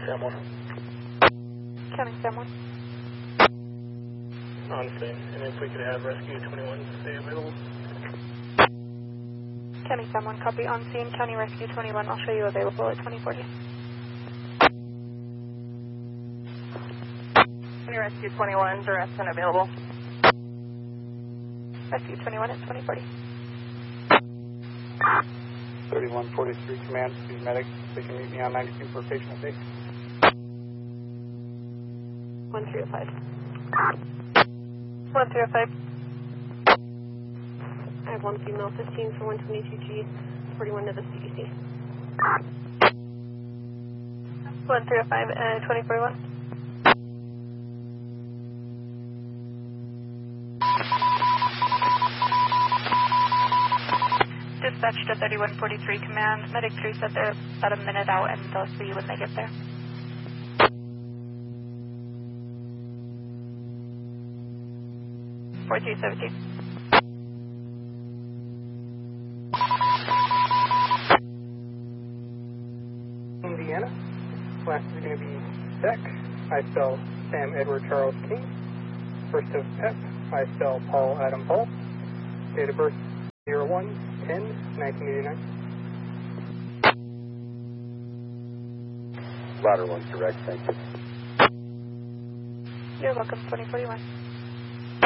Sam 1. County Sam 1. On scene. And if we could have Rescue 21 stay available. County Sam 1, copy on scene. County Rescue 21, I'll show you available at 2040. County Rescue 21, direct and available. Rescue 21 at 2040. 3143 command, please medics, they can meet me on 92 for patient update. 1305. 1305. I have one female 15 for 122G, 41 to the CDC. 1305 and 2041. Dispatch to 3143 command. Medic 3 said they're about a minute out and they'll see you when they get there. (4317) Indiana. Last is going to be Beck. I spell Sam Edward Charles King. First of Pep. I spell Paul Adam Paul. Date of birth 01/10/1989. Ladder 1 correct, thank you. You're welcome, 2041.